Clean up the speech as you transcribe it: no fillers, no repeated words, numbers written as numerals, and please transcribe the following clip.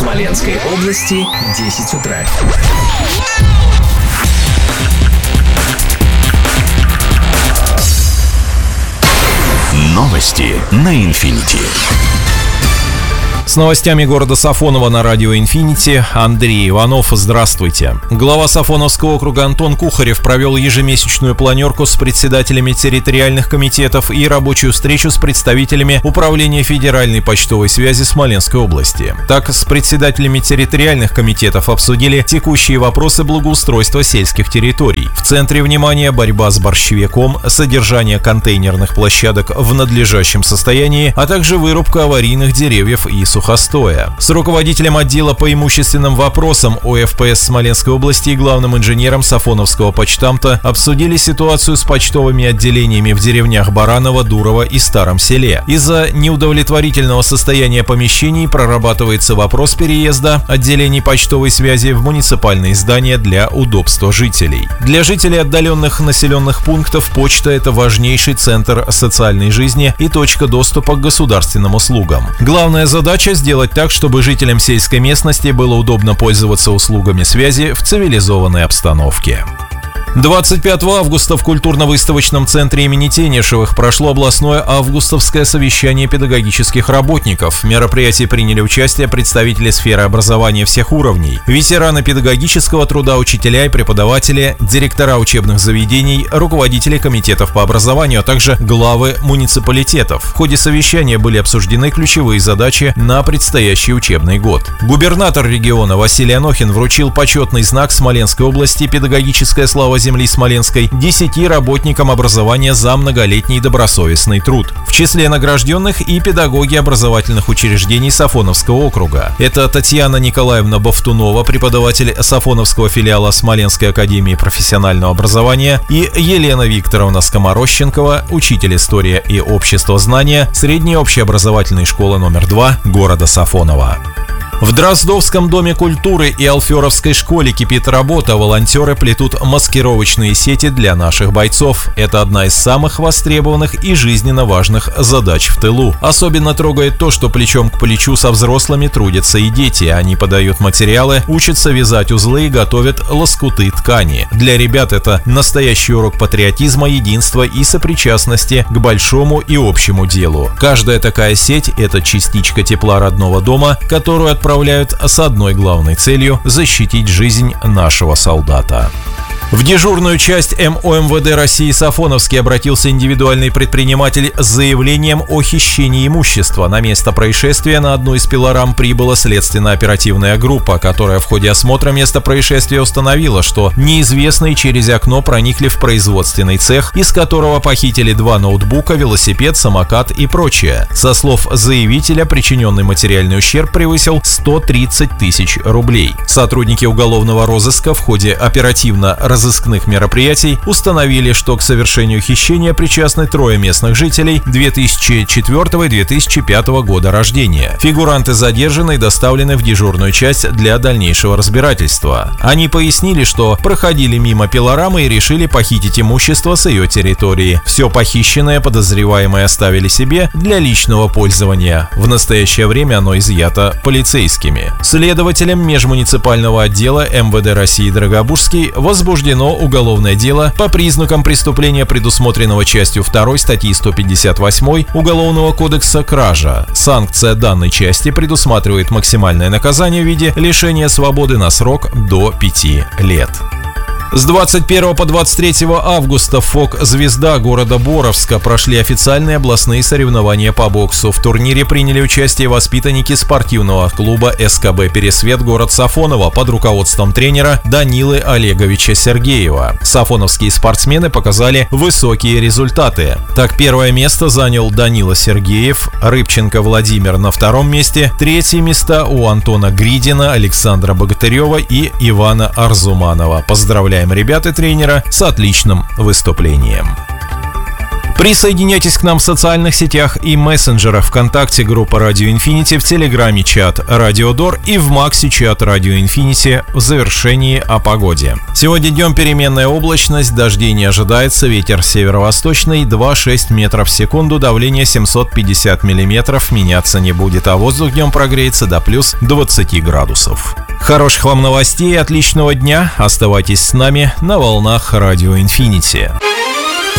Смоленской области 10 утра. Новости на Инфинити. С новостями города Сафоново на радио «Инфинити» Андрей Иванов. Здравствуйте. Глава Сафоновского округа Антон Кухарев провел ежемесячную планерку с председателями территориальных комитетов и рабочую встречу с представителями Управления федеральной почтовой связи Смоленской области. Так, с председателями территориальных комитетов обсудили текущие вопросы благоустройства сельских территорий. В центре внимания борьба с борщевиком, содержание контейнерных площадок в надлежащем состоянии, а также вырубка аварийных деревьев и сухостоя. С руководителем отдела по имущественным вопросам ОФПС Смоленской области и главным инженером Сафоновского почтамта обсудили ситуацию с почтовыми отделениями в деревнях Бараново, Дурово и Старом Селе. Из-за неудовлетворительного состояния помещений прорабатывается вопрос переезда отделений почтовой связи в муниципальные здания для удобства жителей. Для жителей отдаленных населенных пунктов почта – это важнейший центр социальной жизни и точка доступа к государственным услугам. Главная задача – сделать так, чтобы жителям сельской местности было удобно пользоваться услугами связи в цивилизованной обстановке. 25 августа в культурно-выставочном центре имени Тенишевых прошло областное августовское совещание педагогических работников. В мероприятии приняли участие представители сферы образования всех уровней, ветераны педагогического труда, учителя и преподаватели, директора учебных заведений, руководители комитетов по образованию, а также главы муниципалитетов. В ходе совещания были обсуждены ключевые задачи на предстоящий учебный год. Губернатор региона Василий Анохин вручил почетный знак Смоленской области «Педагогическая слава земли Смоленской» 10 работникам образования за многолетний добросовестный труд. В числе награжденных и педагоги образовательных учреждений Сафоновского округа. Это Татьяна Николаевна Бовтунова, преподаватель Сафоновского филиала Смоленской академии профессионального образования, и Елена Викторовна Скоморощенкова, учитель истории и обществознания средней общеобразовательной школы номер 2 города Сафоново. В Дроздовском доме культуры и Алферовской школе кипит работа. Волонтеры плетут маскировочные сети для наших бойцов. Это одна из самых востребованных и жизненно важных задач в тылу. Особенно трогает то, что плечом к плечу со взрослыми трудятся и дети. Они подают материалы, учатся вязать узлы и готовят лоскуты ткани. Для ребят это настоящий урок патриотизма, единства и сопричастности к большому и общему делу. Каждая такая сеть – это частичка тепла родного дома, которую отправляют с одной главной целью – защитить жизнь нашего солдата. В дежурную часть МОМВД России Сафоновский обратился индивидуальный предприниматель с заявлением о хищении имущества. На место происшествия на одну из пилорам прибыла следственно-оперативная группа, которая в ходе осмотра места происшествия установила, что неизвестные через окно проникли в производственный цех, из которого похитили 2 ноутбука, велосипед, самокат и прочее. Со слов заявителя, причиненный материальный ущерб превысил 130 тысяч рублей. Сотрудники уголовного розыска в ходе оперативно-розыскных мероприятий установили, что к совершению хищения причастны 3 местных жителей 2004 и 2005 года рождения. Фигуранты задержаны и доставлены в дежурную часть для дальнейшего разбирательства. Они пояснили, что проходили мимо пилорамы и решили похитить имущество с ее территории. Все похищенное подозреваемые оставили себе для личного пользования. В настоящее время оно изъято полицейскими. Следователям межмуниципального отдела МВД России Драгобужский возбуждено уголовное дело по признакам преступления, предусмотренного частью 2 статьи 158 Уголовного кодекса «Кража». Санкция данной части предусматривает максимальное наказание в виде лишения свободы на срок до 5 лет. С 21 по 23 августа в ФОК «Звезда» города Боровска прошли официальные областные соревнования по боксу. В турнире приняли участие воспитанники спортивного клуба СКБ «Пересвет» город Сафоново под руководством тренера Данилы Олеговича Сергеева. Сафоновские спортсмены показали высокие результаты. Так, 1 место занял Данила Сергеев, Рыбченко Владимир на 2 месте, 3 места у Антона Гридина, Александра Богатырева и Ивана Арзуманова. Поздравляем ребят и тренера с отличным выступлением. Присоединяйтесь к нам в социальных сетях и мессенджерах: ВКонтакте группа Radio Infinity, в Телеграме чат Radio Door и в Максе чат Radio Infinity в завершении о погоде. Сегодня днем переменная облачность, дождей не ожидается, ветер северо-восточный 2,6 метров в секунду, давление 750 миллиметров, меняться не будет, а воздух днем прогреется до плюс 20 градусов. Хороших вам новостей, отличного дня, оставайтесь с нами на волнах Radio Infinity.